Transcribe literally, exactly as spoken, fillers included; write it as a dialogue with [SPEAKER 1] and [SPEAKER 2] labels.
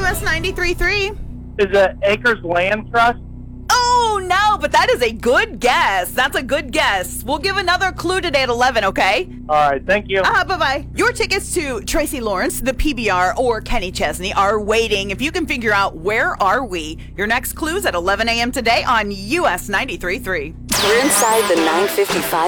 [SPEAKER 1] S ninety-three point three.
[SPEAKER 2] Is it Acres Land Trust?
[SPEAKER 1] Oh, no, but that is a good guess. That's a good guess. We'll give another clue today at eleven, okay?
[SPEAKER 2] All right, thank you.
[SPEAKER 1] Uh, bye-bye. Your tickets to Tracy Lawrence, the P B R, or Kenny Chesney are waiting. If you can figure out where are we, your next clues at eleven a.m. today on U S ninety-three point three.
[SPEAKER 3] We're inside the nine fifty-five